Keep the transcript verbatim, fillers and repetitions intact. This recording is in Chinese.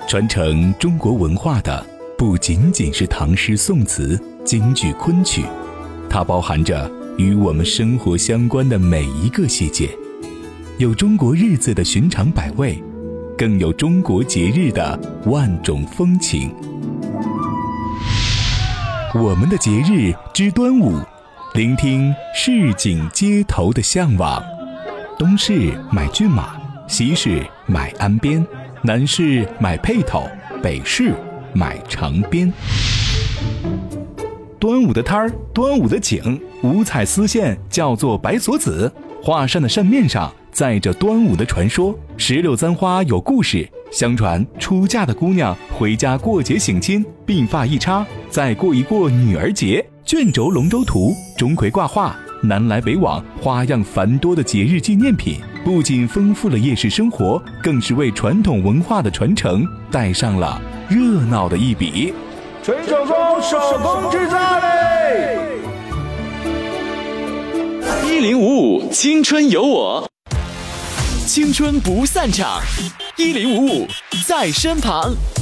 传承中国文化的不仅仅是唐诗宋词、京剧昆曲，它包含着与我们生活相关的每一个细节，有中国日子的寻常百味，更有中国节日的万种风情。我们的节日之端午，聆听市井街头的向往。东市买骏马，西市买鞍鞭，南市买辔头，北市买长鞭。端午的摊儿，端午的景，五彩丝线叫做白锁子，画扇的扇面上载着端午的传说。石榴簪花有故事，相传出嫁的姑娘回家过节省亲，鬓发一插，再过一过女儿节。卷轴龙舟图，钟馗挂画，南来北往，花样繁多的节日纪念品，不仅丰富了夜市生活，更是为传统文化的传承带上了热闹的一笔。 纯手工，手工制造嘞！ 一零五五青春有我，青春不散场，一零五五在身旁。